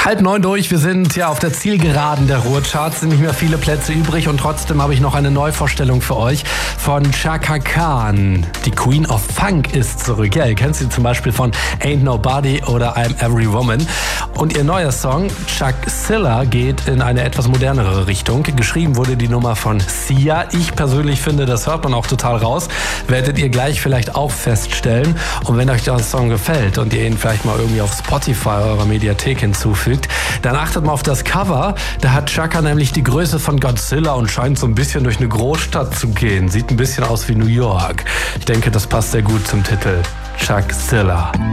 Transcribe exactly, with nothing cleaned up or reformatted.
Halb neun durch, wir sind ja auf der Zielgeraden der Ruhrcharts, sind nicht mehr viele Plätze übrig und trotzdem habe ich noch eine Neuvorstellung für euch von Chaka Khan. Die Queen of Funk ist zurück. Ja, ihr kennt sie zum Beispiel von Ain't Nobody oder I'm Every Woman. Und ihr neuer Song, Chuckzilla, geht in eine etwas modernere Richtung. Geschrieben wurde die Nummer von Sia. Ich persönlich finde, das hört man auch total raus. Werdet ihr gleich vielleicht auch feststellen. Und wenn euch der Song gefällt und ihr ihn vielleicht mal irgendwie auf Spotify eurer Mediathek hinzufügt, dann achtet mal auf das Cover. Da hat Chaka nämlich die Größe von Godzilla und scheint so ein bisschen durch eine Großstadt zu gehen. Sieht ein bisschen aus wie New York. Ich denke, das passt sehr gut zum Titel. Chuckzilla.